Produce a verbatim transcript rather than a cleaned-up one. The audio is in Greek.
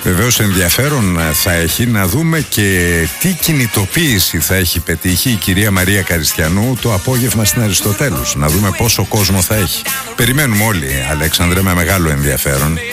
Βεβαίως ενδιαφέρον θα έχει να δούμε και τι κινητοποίηση θα έχει πετύχει η κυρία Μαρία Καριστιανού το απόγευμα στην Αριστοτέλους. Να δούμε πόσο κόσμο θα έχει. Περιμένουμε όλοι, Αλέξανδρε, με μεγάλο ενδιαφέρον.